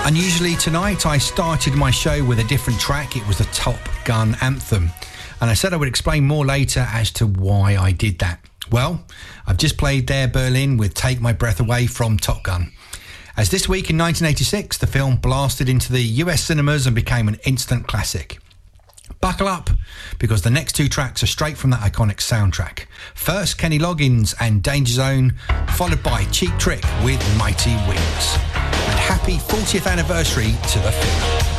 Unusually tonight, I started my show with a different track. It was the Top Gun anthem. And I said I would explain more later as to why I did that. Well, I've just played there Berlin with Take My Breath Away from Top Gun. As this week in 1986, the film blasted into the US cinemas and became an instant classic. Buckle up, because the next two tracks are straight from that iconic soundtrack. First, Kenny Loggins and Danger Zone, followed by Cheap Trick with Mighty Wings. And happy 40th anniversary to the film.